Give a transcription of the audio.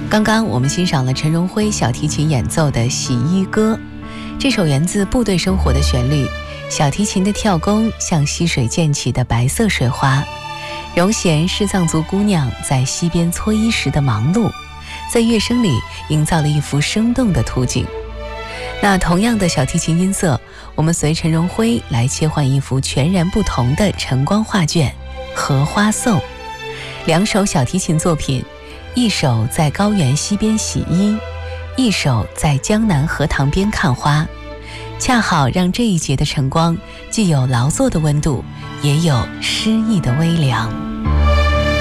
刚刚我们欣赏了陈荣辉小提琴演奏的《洗衣歌》，这首源自部队生活的旋律，小提琴的跳弓像溪水溅起的白色水花，荣显是藏族姑娘在溪边搓衣时的忙碌，在乐声里营造了一幅生动的图景。那同样的小提琴音色，我们随陈荣辉来切换一幅全然不同的晨光画卷《荷花颂》。两首小提琴作品，一首在高原溪边洗衣，一首在江南荷塘边看花，恰好让这一节的晨光既有劳作的温度，也有诗意的微凉。